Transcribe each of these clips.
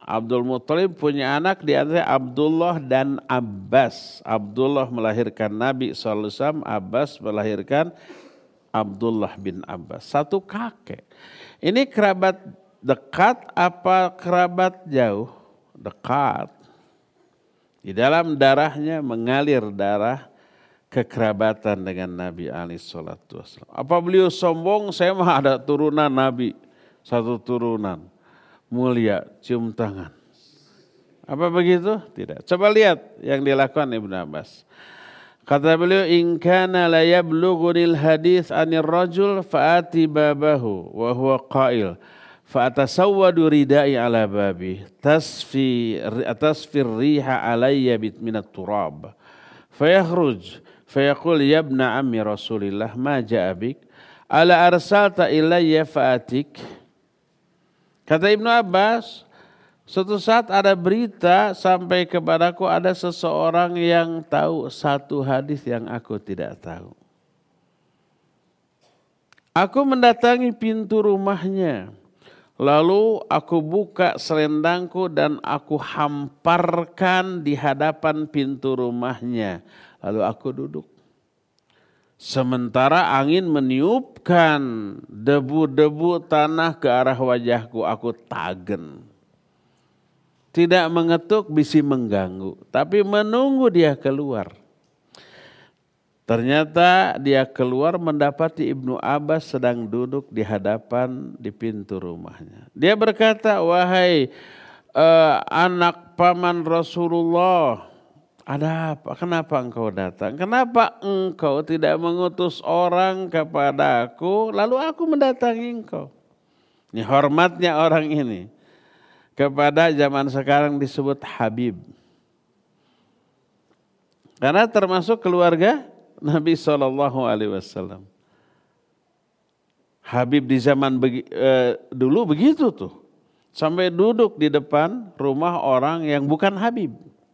Abdul Muthalib punya anak di antara Abdullah dan Abbas. Abdullah melahirkan Nabi SAW, Abbas melahirkan Abdullah bin Abbas. Satu kakek. Ini kerabat dekat apa kerabat jauh? Dekat. Di dalam darahnya mengalir darah kekerabatan dengan Nabi SAW. Apa beliau sombong? Saya mah ada turunan Nabi. Satu turunan. Mulia, cium tangan. Apa begitu? Tidak. Coba lihat yang dilakukan Ibnu Abbas. Kata beliau, in kana la yablughunil hadits anir rajul fa'ati babahu wa huwa qail fa'atasawwadu ridai ala babi tasfi riha alayya minat turab fayakhruj fayaqul ya ibna ammi Rasulillah ma ja'a bik ala arsalta ilayya fa'atik. Kata Ibnu Abbas, suatu saat ada berita sampai kepadaku ada seseorang yang tahu satu hadis yang aku tidak tahu. Aku mendatangi pintu rumahnya. Lalu aku buka selendangku dan aku hamparkan di hadapan pintu rumahnya. Lalu aku duduk. Sementara angin meniupkan debu-debu tanah ke arah wajahku, aku tagen. Tidak mengetuk bisi mengganggu, tapi menunggu dia keluar. Ternyata dia keluar mendapati Ibnu Abbas sedang duduk di hadapan di pintu rumahnya. Dia berkata, wahai anak paman Rasulullah, ada apa? Kenapa engkau datang? Kenapa engkau tidak mengutus orang kepada aku, lalu aku mendatangi engkau? Ini hormatnya orang ini. Kepada zaman sekarang disebut Habib. Karena termasuk keluarga Nabi SAW. Habib di zaman dulu begitu tuh. Sampai duduk di depan rumah orang yang bukan Habib.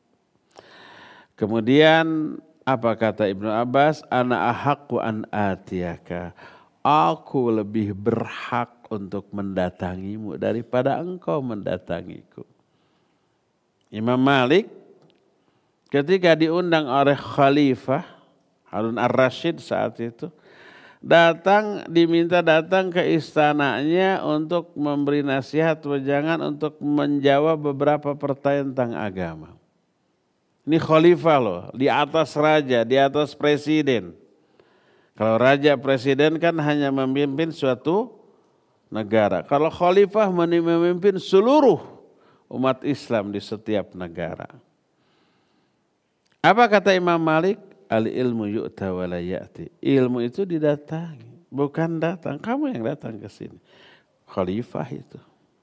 Kemudian apa kata Ibnu Abbas? Ana ahaqqu an atiyaka. Aku lebih berhak untuk mendatangimu daripada engkau mendatangiku. Imam Malik ketika diundang oleh Khalifah Harun ar-Rasyid saat itu, diminta datang ke istananya untuk memberi nasihat wejangan untuk menjawab beberapa pertanyaan tentang agama. Ini khalifah loh, di atas raja, di atas presiden. Kalau raja presiden kan hanya memimpin suatu negara. Kalau khalifah memimpin seluruh umat Islam di setiap negara. Apa kata Imam Malik? Al-ilmu yu'ta wa la ya'ti. Ilmu itu didatangi, bukan datang. Kamu yang datang ke sini. Khalifah itu.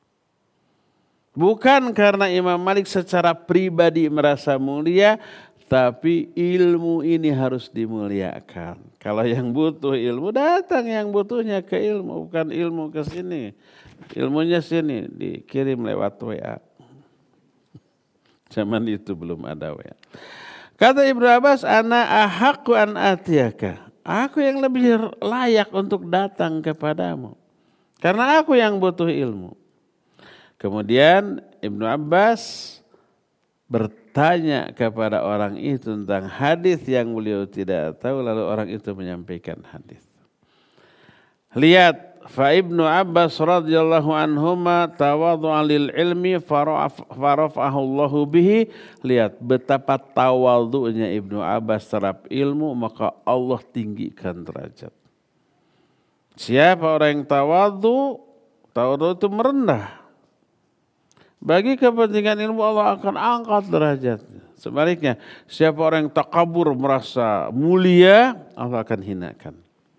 Bukan karena Imam Malik secara pribadi merasa mulia, tapi ilmu ini harus dimuliakan. Kalau yang butuh ilmu, datang yang butuhnya ke ilmu, bukan ilmu ke sini. Ilmunya sini, dikirim lewat WA. Zaman itu belum ada WA. Kata Ibnu Abbas, ana ahaqqu an atiyaka. Aku yang lebih layak untuk datang kepadamu. Karena aku yang butuh ilmu. Kemudian Ibnu Abbas bertanya kepada orang itu tentang hadis yang beliau tidak tahu, lalu orang itu menyampaikan hadis. Lihat, fa Ibnu Abbas radhiyallahu anhuma tawadhu'a lil ilmi farafa'ahu Allahu bihi. Lihat betapa tawadhu'nya Ibnu Abbas terhadap ilmu, maka Allah tinggikan derajat. Siapa orang yang tawadhu? Tawadhu itu merendah. Bagi kepentingan ilmu Allah akan angkat derajatnya. Sebaliknya, siapa orang yang takabur merasa mulia, Allah akan hinakan.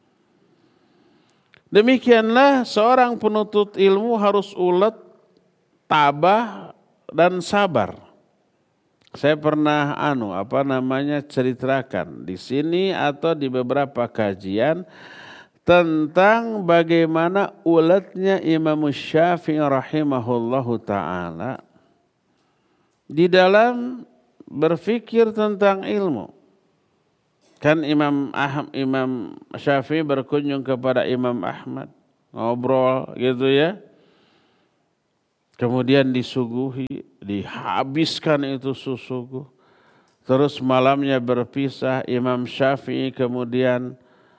Demikianlah seorang penuntut ilmu harus ulet, tabah, dan sabar. Saya pernah ceritakan di sini atau di beberapa kajian tentang bagaimana uletnya Imam Syafi'i rahimahullahu ta'ala di dalam berfikir tentang ilmu. Kan Imam Syafi'i berkunjung kepada Imam Ahmad, ngobrol gitu ya. kemudian disuguhi, dihabiskan itu susu. Terus malamnya berpisah, Imam Syafi'i kemudian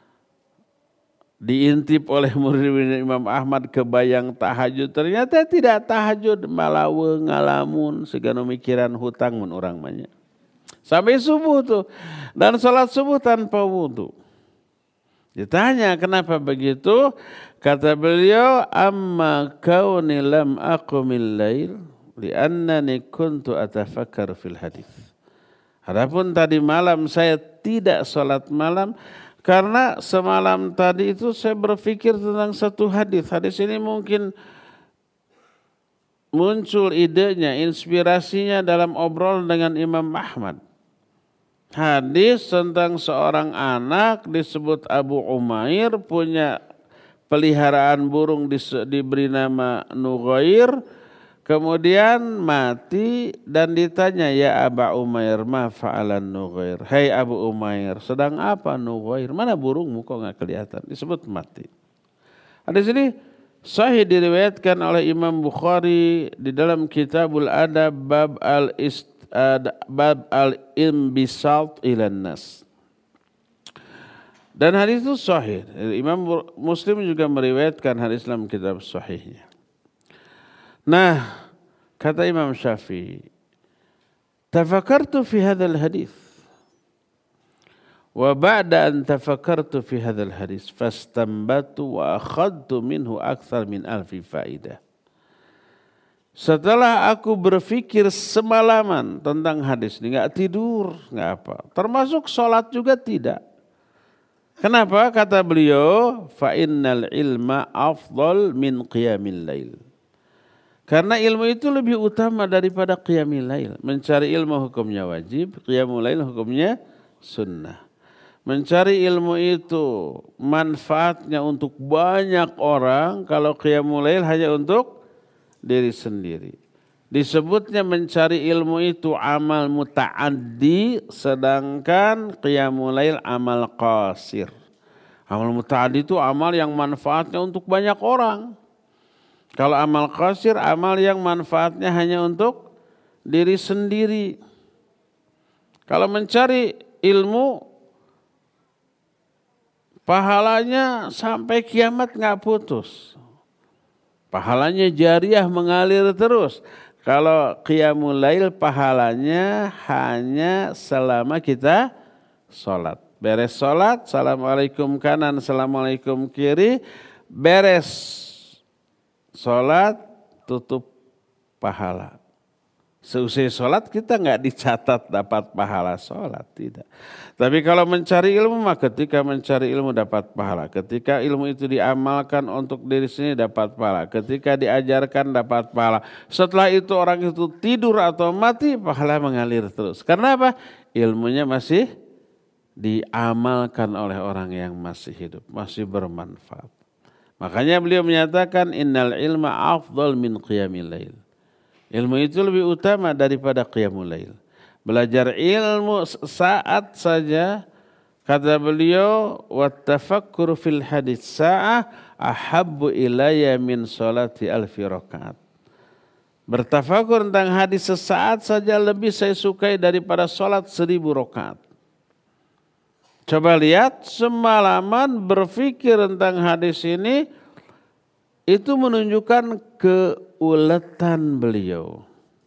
diintip oleh murid Imam Ahmad kebayang tahajud. Ternyata tidak tahajud, malah ngalamun segala mikiran hutang mun orang banyak. Sampai subuh tuh. Dan sholat subuh tanpa wudu. Ditanya kenapa begitu? Kata beliau, amma kauni lam aqumil lail li'annani kuntu atafakkar fil hadis. Adapun tadi malam saya tidak sholat malam karena semalam tadi itu saya berpikir tentang satu hadis. Hadis ini mungkin muncul idenya, inspirasinya dalam obrolan dengan Imam Ahmad. Hadis tentang seorang anak disebut Abu Umair punya peliharaan burung diberi nama Nughair. Kemudian mati dan ditanya, ya Aba Umair, ma fa'alan Nughair. Hai Abu Umair, sedang apa Nughair? Mana burungmu kok nggak kelihatan? Disebut mati. Hadis ini sahih diriwayatkan oleh Imam Bukhari di dalam Kitabul Adab bab al-imbisat ilan nas. Dan hadis itu sahih. Imam Muslim juga meriwayatkan hadis dalam kitab sahihnya. Nah, kata Imam Syafi'i, tafakartu fi hadzal hadis. Wa ba'da an tafakartu fi hadzal hadis fastambatu wa akhadtu minhu akthar min alfi faidah. Setelah aku berpikir semalaman tentang hadis ini, enggak tidur, enggak apa. Termasuk sholat juga tidak. Kenapa? Kata beliau, fa innal ilma afdal min qiyamil lail. Karena ilmu itu lebih utama daripada qiyamul lail. Mencari ilmu hukumnya wajib, qiyamul lail hukumnya sunnah. Mencari ilmu itu manfaatnya untuk banyak orang, kalau qiyamul lail hanya untuk diri sendiri. Disebutnya mencari ilmu itu amal muta'addi, sedangkan qiyamul lail amal qasir. Amal muta'addi itu amal yang manfaatnya untuk banyak orang. Kalau amal qasir, amal yang manfaatnya hanya untuk diri sendiri. Kalau mencari ilmu, pahalanya sampai kiamat nggak putus. Pahalanya jariah mengalir terus. Kalau qiyamul lail pahalanya hanya selama kita sholat. Beres sholat, assalamualaikum kanan, assalamualaikum kiri, beres sholat, tutup pahala. Seusai sholat kita nggak dicatat dapat pahala sholat, tidak. Tapi kalau mencari ilmu, maka ketika mencari ilmu dapat pahala. Ketika ilmu itu diamalkan untuk diri sendiri dapat pahala. Ketika diajarkan dapat pahala. Setelah itu orang itu tidur atau mati, pahala mengalir terus. Karena apa? Ilmunya masih diamalkan oleh orang yang masih hidup, masih bermanfaat. Makanya beliau menyatakan innal ilma afdal min qiyamil lail. Ilmu itu lebih utama daripada qiyamul lail. Belajar ilmu saat saja, kata beliau, wattafakkur fil hadits sa'ah ahabbu ilayya min salati alfi rakaat. Bertafakur tentang hadis sesaat saja lebih saya sukai daripada salat 1000 rakaat. Coba lihat, semalaman berpikir tentang hadis ini, itu menunjukkan keuletan beliau.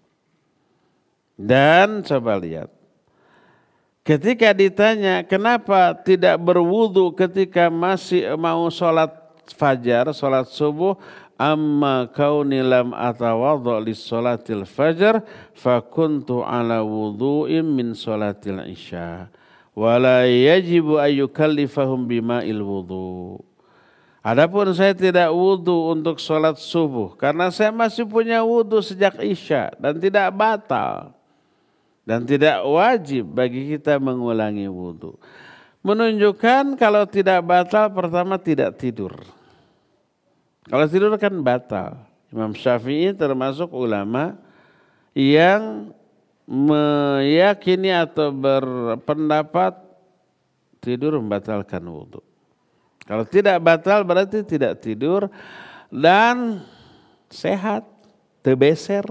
Dan coba lihat, ketika ditanya kenapa tidak berwudu ketika masih mau sholat fajar, sholat subuh, amma kauni lam atawadha li sholatil fajar, fakuntu ala wudu'im min sholatil isya. Wala yajibu ayyukallifahum bima'il wudu. Adapun saya tidak wudu untuk sholat subuh karena saya masih punya wudu sejak isya dan tidak batal dan tidak wajib bagi kita mengulangi wudu. Menunjukkan kalau tidak batal, pertama tidak tidur. Kalau tidur kan batal. Imam Syafi'i termasuk ulama yang meyakini atau berpendapat tidur membatalkan wudu. Kalau tidak batal berarti tidak tidur dan sehat. tebeser.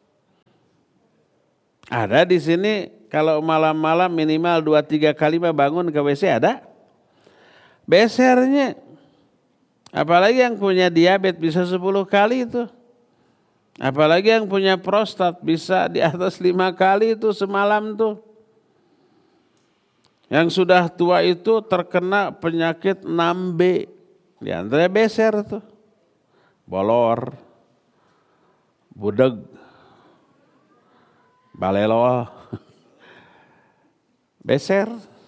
Ada di sini kalau malam-malam minimal 2-3 kali bangun ke WC ada? Besernya. Apalagi yang punya diabetes bisa 10 kali itu. Apalagi yang punya prostat bisa di atas 5 kali itu semalam tuh. Yang sudah tua itu terkena penyakit 6B. Di antaranya beser tuh. Bolor, budeg, balelo, beser,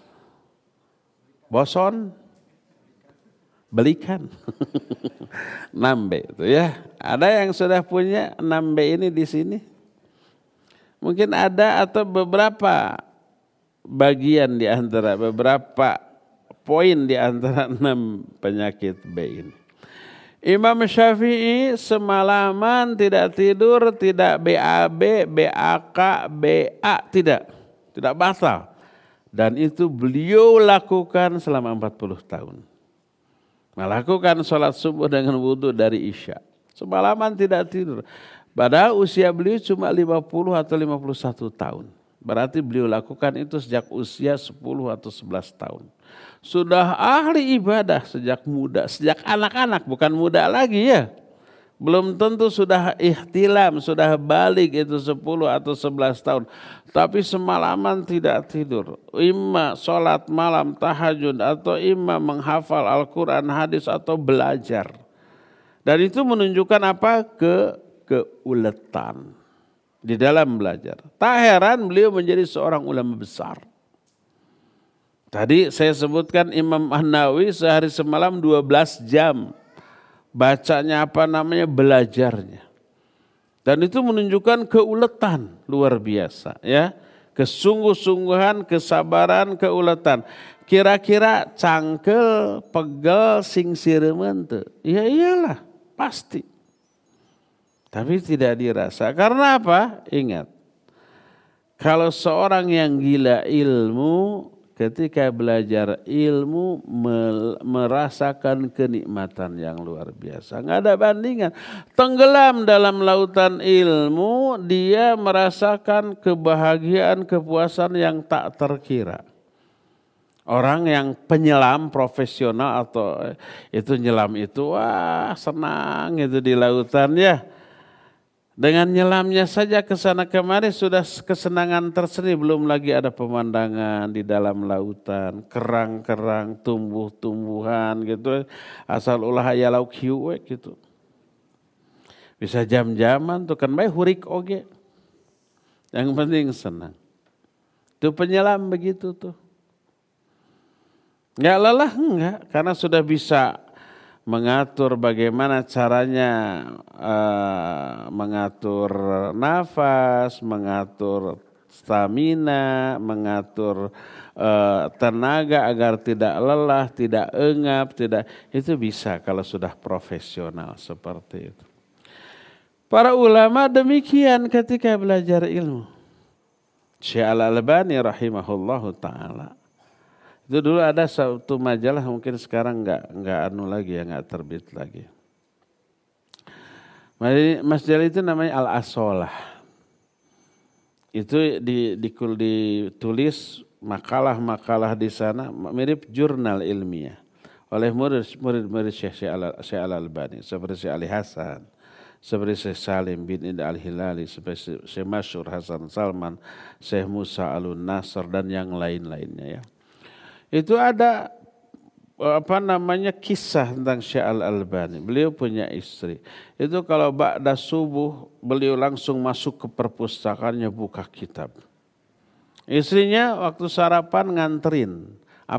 boson, belikan. 6B itu ya. Ada yang sudah punya 6B ini di sini? Mungkin ada atau beberapa bagian di antara beberapa poin di antara 6 penyakit B ini. Imam Syafi'i semalaman tidak tidur, tidak BAB, BAK, BA, tidak batal. Dan itu beliau lakukan selama 40 tahun. Melakukan sholat subuh dengan wudhu dari Isya. Semalaman tidak tidur. Padahal usia beliau cuma 50 atau 51 tahun. Berarti beliau lakukan itu sejak usia 10 atau 11 tahun. Sudah ahli ibadah sejak muda, sejak anak-anak, bukan muda lagi ya. Belum tentu sudah ihtilam, sudah balik itu 10 atau 11 tahun. Tapi semalaman tidak tidur. Imma sholat malam tahajud atau imma menghafal Al-Quran, hadis atau belajar. Dan itu menunjukkan apa? Keuletan di dalam belajar. Tak heran beliau menjadi seorang ulama besar. Tadi saya sebutkan Imam An-Nawawi sehari semalam 12 jam. Bacanya belajarnya. Dan itu menunjukkan keuletan luar biasa ya. Kesungguh-sungguhan, kesabaran, keuletan. Kira-kira cangkel, pegel, sing siremen teu? Ya iyalah, pasti. Tapi tidak dirasa. Karena apa? Ingat. Kalau seorang yang gila ilmu, ketika belajar ilmu merasakan kenikmatan yang luar biasa. Nggak ada bandingan. Tenggelam dalam lautan ilmu, dia merasakan kebahagiaan, kepuasan yang tak terkira. Orang yang penyelam profesional atau itu nyelam itu, wah senang itu di lautan ya. Dengan nyelamnya saja ke sana kemari sudah kesenangan tersendiri, belum lagi ada pemandangan di dalam lautan, kerang-kerang, tumbuh-tumbuhan gitu. Asal ulah aya lauk hiu gitu. Bisa jam-jaman tuh kan bae hurik oge. Yang penting senang. Itu penyelam begitu tuh. Enggak lelah enggak, karena sudah bisa mengatur bagaimana caranya mengatur nafas, mengatur stamina, mengatur tenaga agar tidak lelah, tidak engap, itu bisa kalau sudah profesional seperti itu. Para ulama demikian ketika belajar ilmu. Syekh Al-Albani rahimahullahu taala. Itu dulu ada satu majalah, mungkin sekarang enggak terbit lagi. Majalah itu namanya Al-Asolah. Itu ditulis makalah-makalah di sana mirip jurnal ilmiah oleh murid-murid Syekh Al-Albani seperti Syekh Ali Hasan, seperti Syekh Salim bin Ida Al-Hilali, seperti Syekh Masyur Hasan Salman, Syekh Musa Al-Nasr dan yang lain-lainnya ya. Itu ada kisah tentang Syekh Al-Albani. Beliau punya istri. Itu kalau ba'da subuh beliau langsung masuk ke perpustakaannya buka kitab. Istrinya waktu sarapan nganterin.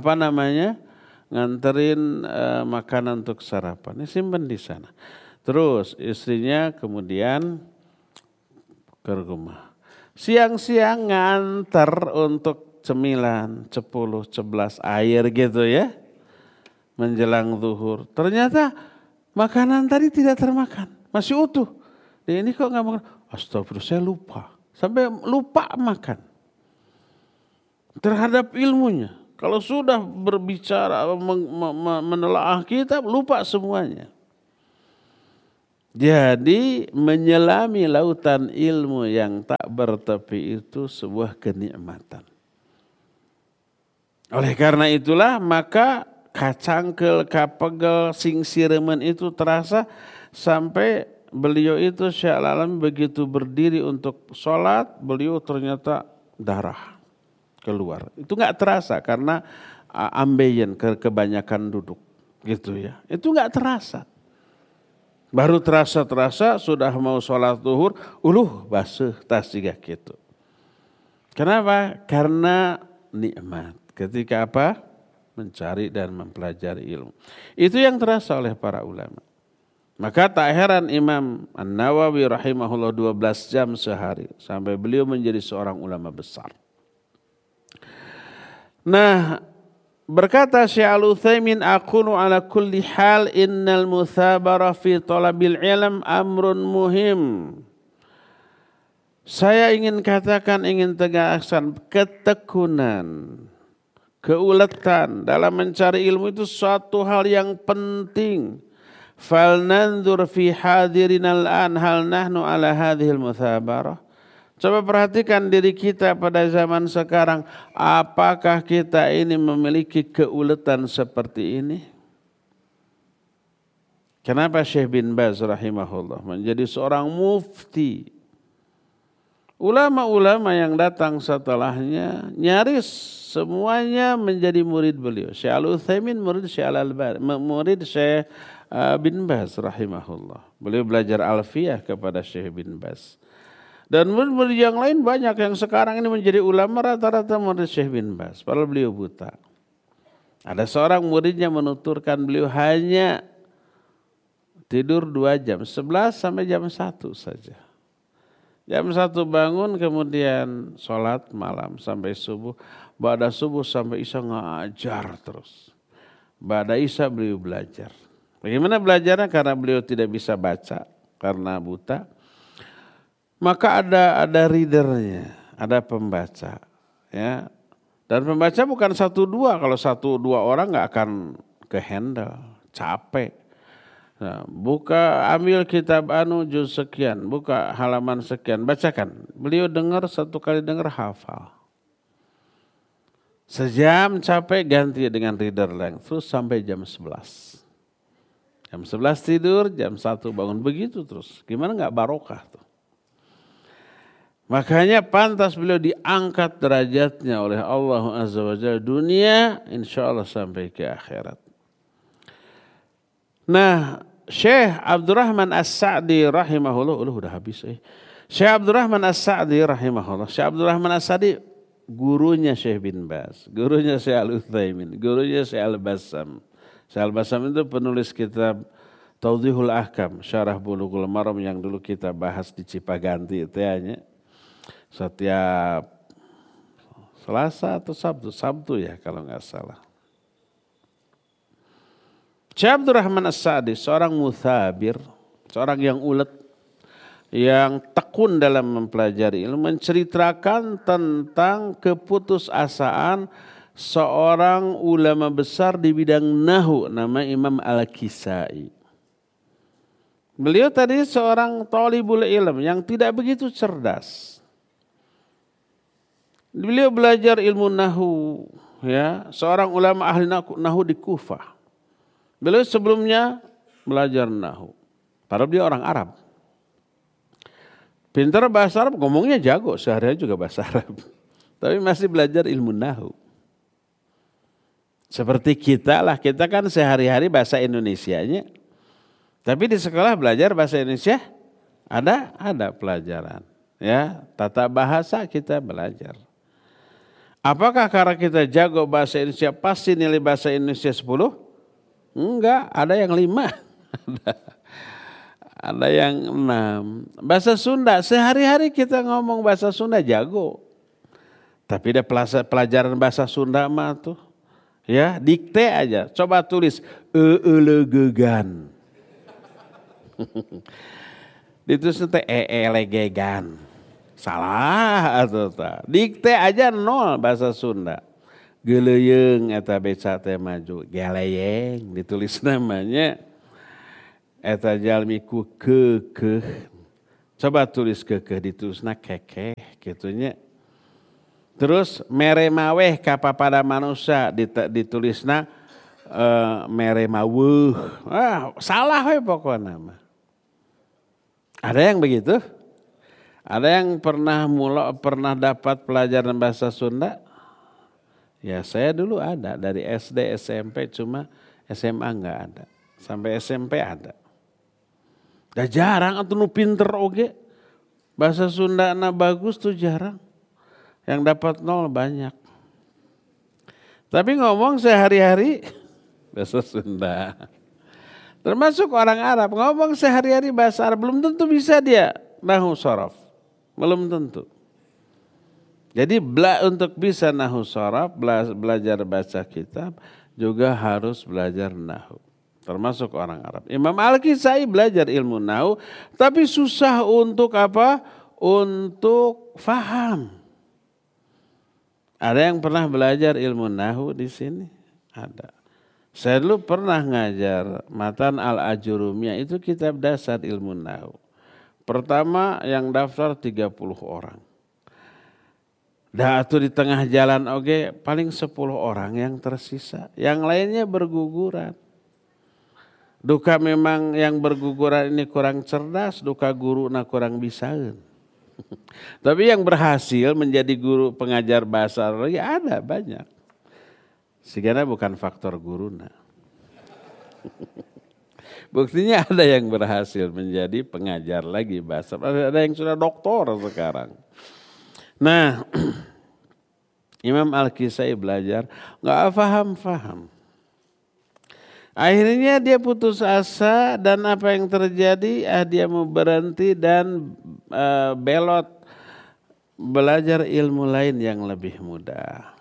Nganterin makanan untuk sarapan. Simpan di sana. Terus istrinya kemudian ke rumah. Siang-siang nganter untuk cemilan, 10, 11 air gitu ya. Menjelang zuhur. Ternyata makanan tadi tidak termakan. Masih utuh. Dan ini kok gak makan? Astagfirullah, saya lupa. Sampai lupa makan. Terhadap ilmunya. Kalau sudah berbicara, menelaah kitab, lupa semuanya. Jadi menyelami lautan ilmu yang tak bertepi itu sebuah kenikmatan. Oleh karena itulah maka kacangkel, kapegel, singsiremen itu terasa sampai beliau itu Syekh Al-Albani begitu berdiri untuk sholat, beliau ternyata darah keluar. Itu nggak terasa karena ambeien kebanyakan duduk gitu ya. Itu nggak terasa. Baru terasa sudah mau sholat zuhur, basuh tas juga gitu. Kenapa? Karena nikmat. Ketika apa? Mencari dan mempelajari ilmu. Itu yang terasa oleh para ulama. Maka tak heran Imam An-Nawawi rahimahullah 12 jam sehari. Sampai beliau menjadi seorang ulama besar. Nah, berkata Syekh Al-Utsaimin, aqulu ala kulli hal innal muthabara fi talabil ilm amrun muhim. Saya ingin katakan, ingin tegaskan, ketekunan, keuletan dalam mencari ilmu itu suatu hal yang penting. Falnanzur fi hadirinal an hal nahnu ala hadhil muthabarah. Coba perhatikan diri kita pada zaman sekarang. Apakah kita ini memiliki keuletan seperti ini? Kenapa Syekh bin Baz rahimahullah menjadi seorang mufti? Ulama-ulama yang datang setelahnya nyaris semuanya menjadi murid beliau. Syekh Al-Utsaimin murid Syekh Al-Albani, murid Syekh bin Baz rahimahullah. Beliau belajar alfiyah kepada Syekh bin Baz. Dan murid-murid yang lain banyak yang sekarang ini menjadi ulama rata-rata murid Syekh bin Baz. Padahal beliau buta. Ada seorang muridnya menuturkan beliau hanya tidur 2 jam. 11 sampai jam 1 saja. Jam 1 bangun kemudian sholat malam sampai subuh. Ba'da subuh sampai isya ngajar terus. Ba'da isya beliau belajar. Bagaimana belajarnya? Karena beliau tidak bisa baca karena buta. Maka ada readernya, ada pembaca, ya. Dan pembaca bukan 1-2, kalau 1-2 orang nggak akan ke handle, capek. Nah, ambil kitab juz sekian, buka halaman sekian, bacakan. Beliau dengar 1 kali dengar hafal. Sejam capek ganti dengan reader lain, terus sampai jam 11. Jam 11 tidur, jam 1 bangun, begitu terus. Gimana nggak barokah tuh? Makanya pantas beliau diangkat derajatnya oleh Allah Azza wa Jalla dunia, insya Allah sampai ke akhirat. Nah, Syekh Abdurrahman As-Sa'di rahimahullah, udah habis. Syekh Abdurrahman As-Sa'di rahimahullah. Syekh Abdurrahman As-Sa'di gurunya Syekh bin Baz, gurunya Syekh Al-Utsaimin, gurunya Syekh Al-Bassam. Syekh Al-Bassam itu penulis kitab Tawdihul Ahkam, Syarah Bulughul Maram yang dulu kita bahas di Cipaganti itu ya. Setiap Selasa atau Sabtu ya kalau nggak salah. Syekh Abdurrahman As-Sa'di seorang muthabir, seorang yang ulet, yang tekun dalam mempelajari ilmu, menceritakan tentang keputusasaan seorang ulama besar di bidang nahwu, nama Imam Al-Kisai. Beliau tadi seorang thalibul ilm yang tidak begitu cerdas. Beliau belajar ilmu nahwu, ya, seorang ulama ahli nahwu di Kufah. Beliau sebelumnya belajar nahwu. Padahal dia orang Arab. Pintar bahasa Arab, ngomongnya jago, sehari-hari juga bahasa Arab. Tapi masih belajar ilmu nahwu. Seperti kita lah, kita kan sehari-hari bahasa Indonesianya. Tapi di sekolah belajar bahasa Indonesia ada pelajaran. Ya, tata bahasa kita belajar. Apakah karena kita jago bahasa Indonesia pasti nilai bahasa Indonesia 10? Enggak, ada yang 5. Ada yang 6. Bahasa Sunda, sehari-hari kita ngomong bahasa Sunda jago. Tapi ada pelajaran bahasa Sunda mah tuh. Ya, dikte aja. Coba tulis legegan. Ditulis nanti legegan. Salah atau tak. Dikte aja 0 bahasa Sunda. Geleyeung eta beca teh maju. Geleyeng ditulis namanya. Eta jalmi ku kekeh. Coba tulis kekeh ditulisna kekeh gitunya. Terus mere maweh ka papada manusia ditulisna mere maweuh. Salah we pokokna mah. Ada yang begitu? Ada yang pernah dapat pelajaran bahasa Sunda? Ya saya dulu ada dari SD SMP cuma SMA enggak ada. Sampai SMP ada. Dah jarang atuh nu pinter oge. Bahasa Sunda na bagus tuh jarang. Yang dapat 0 banyak. Tapi ngomong sehari-hari bahasa Sunda. Termasuk orang Arab ngomong sehari-hari bahasa Arab belum tentu bisa dia nahwu shorof. Belum tentu. Jadi untuk bisa nahwu shorof, belajar baca kitab juga harus belajar nahwu. Termasuk orang Arab. Imam Al-Kisai belajar ilmu nahwu, tapi susah untuk apa? Untuk faham. Ada yang pernah belajar ilmu nahwu di sini? Ada. Saya dulu pernah ngajar Matan Al-Ajurumiyah, itu kitab dasar ilmu nahwu. Pertama yang daftar 30 orang. Dah atuh di tengah jalan oge paling 10 orang yang tersisa. Yang lainnya berguguran. Duka memang yang berguguran ini kurang cerdas, duka guru na kurang bisaeun. Tapi yang berhasil menjadi guru pengajar bahasa Arab ada banyak. Sigana bukan faktor guruna. Buktinya ada yang berhasil menjadi pengajar lagi bahasa Arab. Ada yang sudah doktor sekarang. Nah, Imam Al-Kisai belajar nggak paham. Akhirnya dia putus asa dan apa yang terjadi? Dia mau berhenti dan belot belajar ilmu lain yang lebih mudah.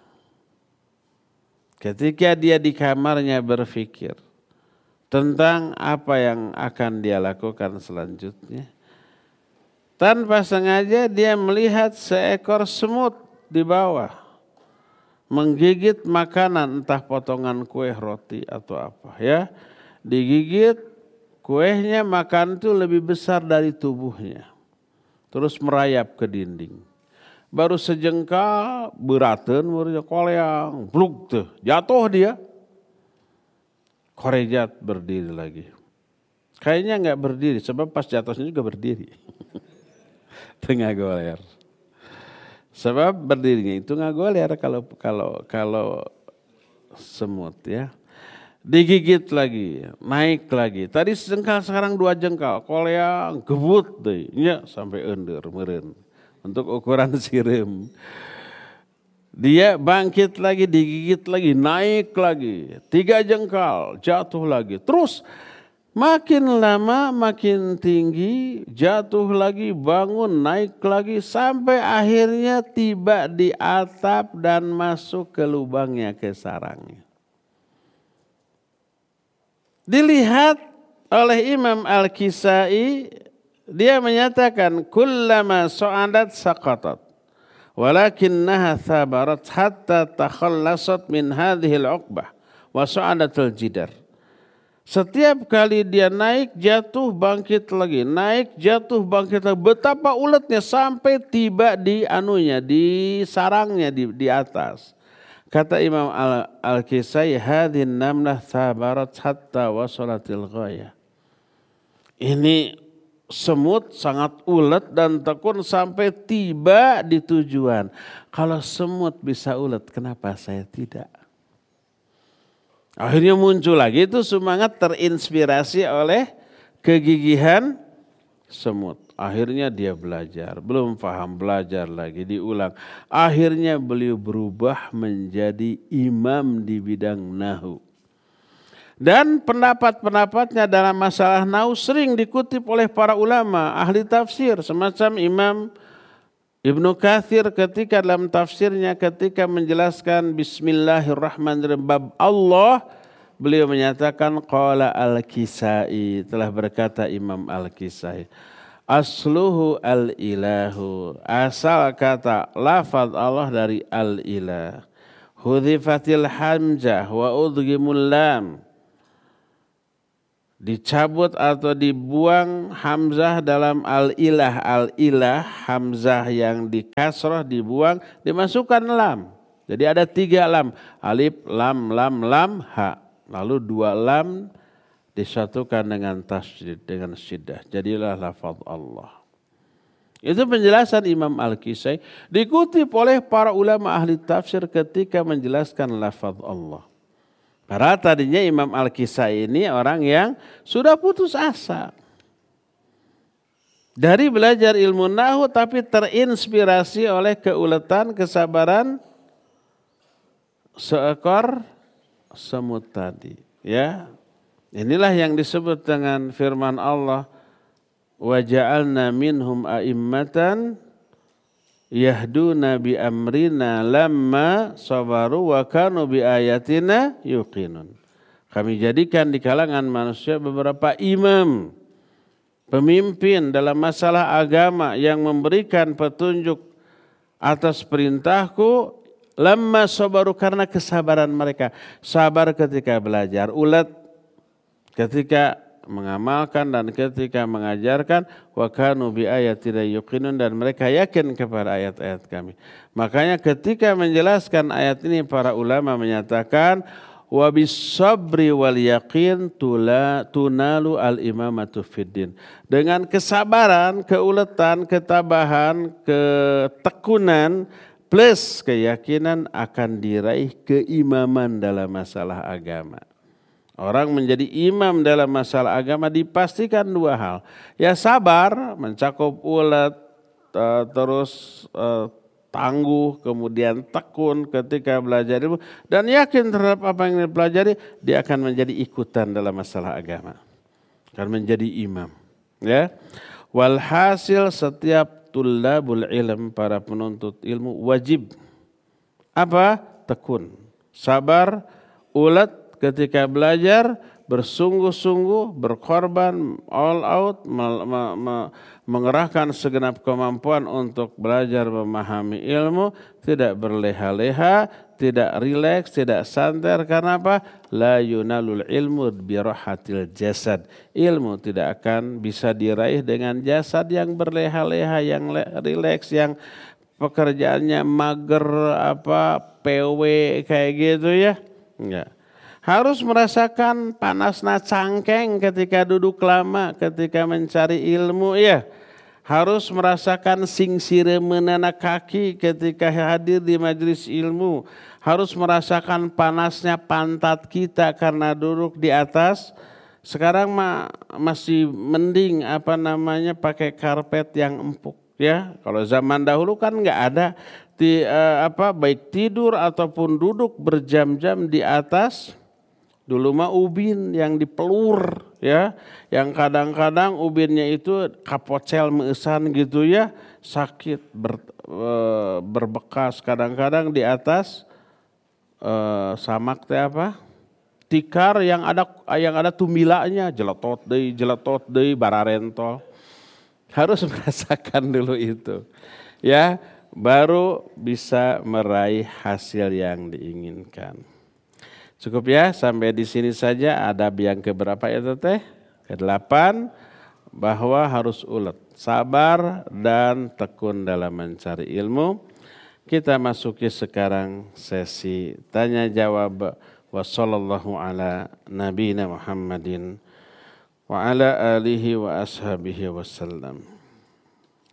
Ketika dia di kamarnya berpikir tentang apa yang akan dia lakukan selanjutnya, tanpa sengaja dia melihat seekor semut di bawah. Menggigit makanan entah potongan kue roti atau apa ya. Digigit kuenya makan itu lebih besar dari tubuhnya. Terus merayap ke dinding. Baru sejengkal beraten murnya koleang. Bluk tuh jatuh dia. Korejat berdiri lagi. Kayaknya enggak berdiri sebab pas jatuhnya juga berdiri. Tengah goler. Sebab berdirinya itu nggak goler kalau semut ya. Digigit lagi, naik lagi. Tadi sejengkal sekarang 2 jengkal. Koleang gebut deh, ya sampai ender meureun. Untuk ukuran sireum. Dia bangkit lagi, digigit lagi, naik lagi. 3 jengkal, jatuh lagi. Terus makin lama makin tinggi, jatuh lagi, bangun, naik lagi, sampai akhirnya tiba di atap dan masuk ke lubangnya, ke sarangnya. Dilihat oleh Imam Al-Kisai, dia menyatakan, kullama so'adat saqatat, walakinnaha thabarat hatta takhallasat min hadhil uqbah, wa so'adatul jidar. Setiap kali dia naik, jatuh, bangkit lagi. Naik, jatuh, bangkit lagi. Betapa uletnya sampai tiba di anunya, di sarangnya, di atas. Kata Imam Al-Kisai, hadhin namlah thabarat hatta wasolatil ghaya. Ini semut sangat ulet dan tekun sampai tiba di tujuan. Kalau semut bisa ulet, kenapa saya tidak? Akhirnya muncul lagi itu semangat terinspirasi oleh kegigihan semut. Akhirnya dia belajar, belum paham belajar lagi, diulang. Akhirnya beliau berubah menjadi imam di bidang nahwu. Dan pendapat-pendapatnya dalam masalah nahwu sering dikutip oleh para ulama, ahli tafsir. Semacam Imam Ibnu Katsir ketika dalam tafsirnya ketika menjelaskan Bismillahirrahmanirrahim bab Allah, beliau menyatakan qala Al-Kisai, telah berkata Imam Al-Kisai, asluhu al-ilahu, asal kata lafaz Allah dari al-ilah, hudhifatil hamzah wa udghimul lam, dicabut atau dibuang hamzah dalam al-ilah. Al-ilah, hamzah yang dikasroh dibuang, dimasukkan lam. Jadi ada 3 lam, alif, lam, ha. Lalu 2 lam disatukan dengan tasydid, dengan syiddah. Jadilah lafaz Allah. Itu penjelasan Imam Al-Kisai, dikutip oleh para ulama ahli tafsir ketika menjelaskan lafaz Allah. Para tadinya Imam Al-Kisai ini orang yang sudah putus asa dari belajar ilmu nahwu, tapi terinspirasi oleh keuletan, kesabaran seekor semut tadi. Ya, inilah yang disebut dengan firman Allah, wa ja'alna minhum a'immatan yahduna bi amrina lamma sabaru wa kanu bi ayatina yuqinun. Kami jadikan di kalangan manusia beberapa imam, pemimpin dalam masalah agama yang memberikan petunjuk atas perintahku, lamma sabaru, karena kesabaran mereka. Sabar ketika belajar, ulet ketika mengamalkan dan ketika mengajarkan, wa kanu bi ayatina yuqinun, dan mereka yakin kepada ayat-ayat kami. Makanya ketika menjelaskan ayat ini para ulama menyatakan wa bis sabri wal yaqin tunalu al imamatu fiddin. Dengan kesabaran, keuletan, ketabahan, ketekunan plus keyakinan akan diraih keimaman dalam masalah agama. Orang menjadi imam dalam masalah agama dipastikan 2 hal. Ya sabar, mencakup ulet, terus tangguh, kemudian tekun ketika belajar ilmu, dan yakin terhadap apa yang dipelajari, dia akan menjadi ikutan dalam masalah agama. Akan menjadi imam. Ya. Walhasil setiap tullabul ilm, para penuntut ilmu, wajib apa? Tekun, sabar, ulet ketika belajar, bersungguh-sungguh, berkorban, all out, mengerahkan segenap kemampuan untuk belajar memahami ilmu, tidak berleha-leha, tidak rileks, tidak santai. Karena apa? La yunalul ilmu birahatil jasad. Ilmu tidak akan bisa diraih dengan jasad yang berleha-leha, yang rileks, yang pekerjaannya mager, PW kayak gitu ya. Enggak. Harus merasakan panasna cangkeng ketika duduk lama, ketika mencari ilmu ya. Harus merasakan singsireunana kaki ketika hadir di majelis ilmu. Harus merasakan panasnya pantat kita karena duduk di atas. Sekarang masih mending pakai karpet yang empuk ya. Kalau zaman dahulu kan nggak ada baik tidur ataupun duduk berjam-jam di atas. Dulu mah ubin yang dipelur ya, yang kadang-kadang ubinnya itu kapocel meusan gitu ya, sakit, berbekas, kadang-kadang di atas samak tikar yang ada tumilanya, jeletot deui bararentol. Harus merasakan dulu itu ya, baru bisa meraih hasil yang diinginkan. Cukup ya, sampai di sini saja. Adab yang keberapa ya teteh? Ke-8, bahwa harus ulet, sabar dan tekun dalam mencari ilmu. Kita masuki sekarang sesi tanya jawab. Wa sallallahu ala nabiyina Muhammadin wa ala alihi wa ashabihi wasallam.